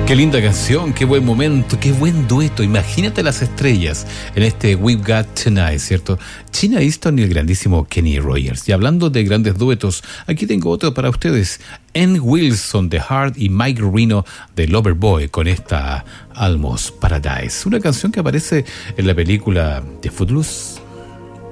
Qué linda canción, qué buen momento, qué buen dueto. Imagínate las estrellas en este We've Got Tonight, ¿cierto? China Easton y el grandísimo Kenny Rogers. Y hablando de grandes duetos, aquí tengo otro para ustedes. Ann Wilson de Heart y Mike Reno de Loverboy con esta Almost Paradise. Una canción que aparece en la película de Footloose.